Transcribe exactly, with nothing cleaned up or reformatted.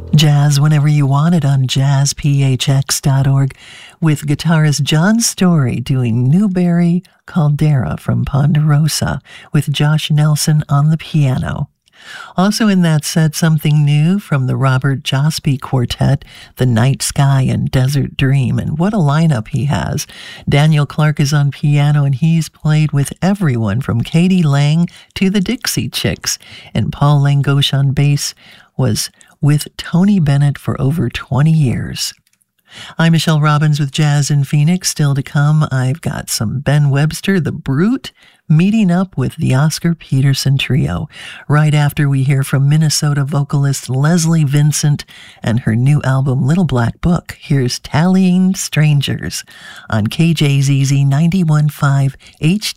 Jazz whenever you want it on jazz p h x dot org with guitarist John Story doing Newberry Caldera from Ponderosa with Josh Nelson on the piano. Also in that set, something new from the Robert Jospe Quartet, The Night Sky and Desert Dream, and what a lineup he has. Daniel Clark is on piano, and he's played with everyone from Katie Lang to the Dixie Chicks, and Paul Langoche on bass was with Tony Bennett for over twenty years. I'm Michelle Robbins with Jazz in Phoenix. Still to come, I've got some Ben Webster, The Brute, meeting up with the Oscar Peterson Trio. Right after we hear from Minnesota vocalist Leslie Vincent and her new album Little Black Book. Here's Tallying Strangers on K J Z Z ninety-one point five H